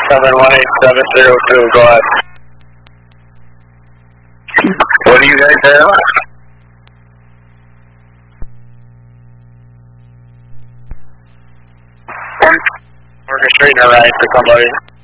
718-702, go ahead. What do you guys have? We're straight in the right for somebody.